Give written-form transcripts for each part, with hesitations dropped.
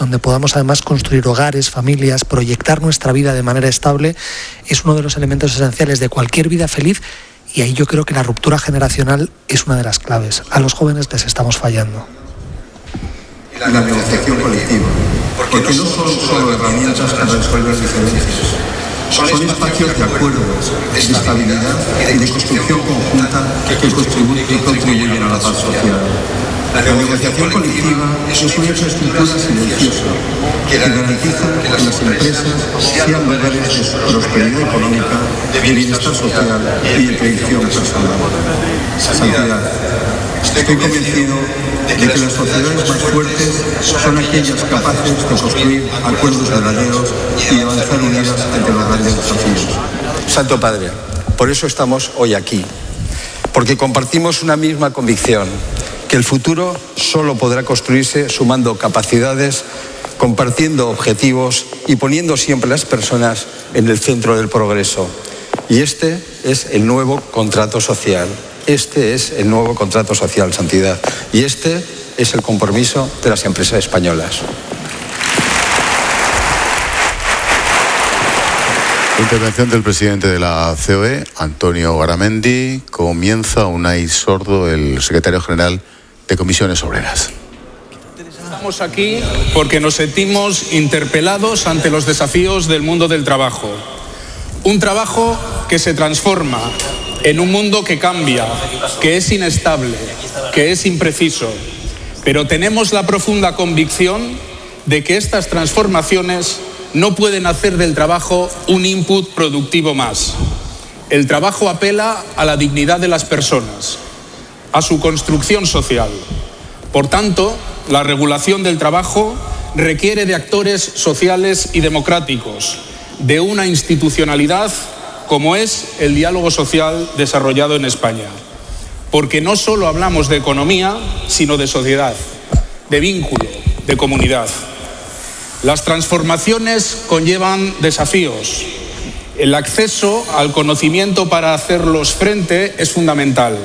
donde podamos además construir hogares, familias, proyectar nuestra vida de manera estable, es uno de los elementos esenciales de cualquier vida feliz. Y ahí yo creo que la ruptura generacional es una de las claves. A los jóvenes les estamos fallando. La negociación colectiva, porque no son solo herramientas para resolver diferencias, son espacios de acuerdo, de estabilidad y de construcción conjunta que contribuyen a la paz social. La negociación colectiva es una infraestructura silenciosa que garantiza que las empresas sean lugares de prosperidad económica, de bienestar social y de predicción personal. Sanidad. Estoy convencido de que las sociedades más fuertes son aquellas capaces de construir acuerdos verdaderos y de avanzar unidas ante los grandes desafíos. Santo Padre, por eso estamos hoy aquí, porque compartimos una misma convicción, que el futuro solo podrá construirse sumando capacidades, compartiendo objetivos y poniendo siempre a las personas en el centro del progreso. Y este es el nuevo contrato social. Este es el nuevo contrato social, Santidad. Y este es el compromiso de las empresas españolas. Intervención del presidente de la COE, Antonio Garamendi. Comienza Unai Sordo, el secretario general de Comisiones Obreras. Estamos aquí porque nos sentimos interpelados ante los desafíos del mundo del trabajo. Un trabajo que se transforma en un mundo que cambia, que es inestable, que es impreciso. Pero tenemos la profunda convicción de que estas transformaciones no pueden hacer del trabajo un input productivo más. El trabajo apela a la dignidad de las personas, a su construcción social. Por tanto, la regulación del trabajo requiere de actores sociales y democráticos, de una institucionalidad como es el diálogo social desarrollado en España. Porque no solo hablamos de economía, sino de sociedad, de vínculo, de comunidad. Las transformaciones conllevan desafíos. El acceso al conocimiento para hacerlos frente es fundamental.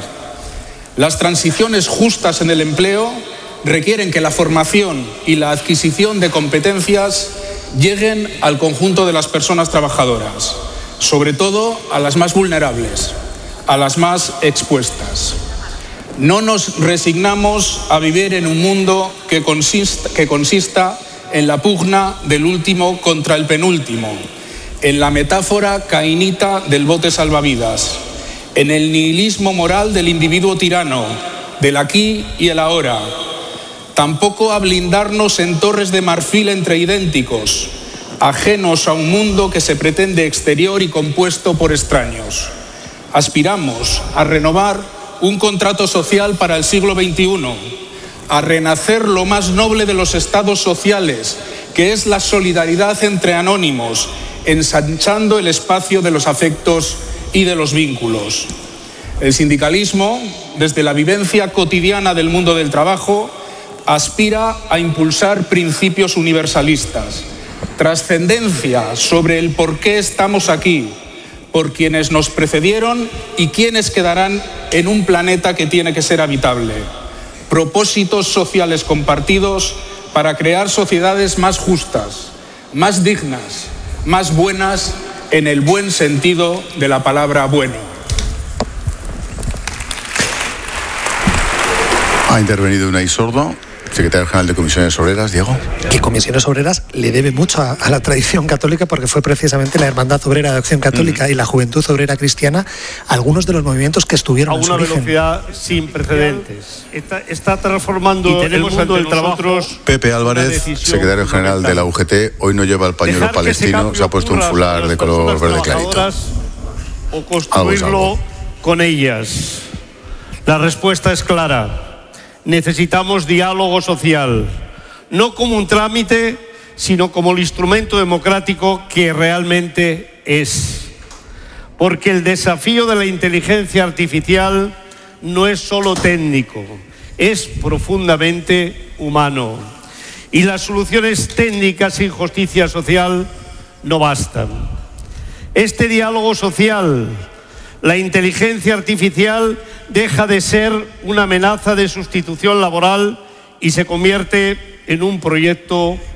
Las transiciones justas en el empleo requieren que la formación y la adquisición de competencias lleguen al conjunto de las personas trabajadoras, sobre todo a las más vulnerables, a las más expuestas. No nos resignamos a vivir en un mundo que consista en la pugna del último contra el penúltimo, en la metáfora caínita del bote salvavidas, en el nihilismo moral del individuo tirano, del aquí y el ahora. Tampoco a blindarnos en torres de marfil entre idénticos, ajenos a un mundo que se pretende exterior y compuesto por extraños. Aspiramos a renovar un contrato social para el siglo XXI, a renacer lo más noble de los estados sociales, que es la solidaridad entre anónimos, ensanchando el espacio de los afectos y de los vínculos. El sindicalismo, desde la vivencia cotidiana del mundo del trabajo, aspira a impulsar principios universalistas, trascendencia sobre el por qué estamos aquí, por quienes nos precedieron y quienes quedarán en un planeta que tiene que ser habitable. Propósitos sociales compartidos para crear sociedades más justas, más dignas, más buenas en el buen sentido de la palabra bueno. Ha intervenido Unai Sordo, secretario general de Comisiones Obreras. Diego. Que Comisiones Obreras le debe mucho a la tradición católica, porque fue precisamente la Hermandad Obrera de Acción Católica y la Juventud Obrera Cristiana algunos de los movimientos que estuvieron en su origen. A una velocidad sin precedentes. Está transformando el mundo del trabajo. Pepe Álvarez, secretario general de la UGT, hoy no lleva el pañuelo palestino, se ha puesto un fular de color verde clarito. O construirlo con ellas. La respuesta es clara. Necesitamos diálogo social, no como un trámite, sino como el instrumento democrático que realmente es. Porque el desafío de la inteligencia artificial no es solo técnico, es profundamente humano. Y las soluciones técnicas sin justicia social no bastan. Este diálogo social, la inteligencia artificial, deja de ser una amenaza de sustitución laboral y se convierte en un proyecto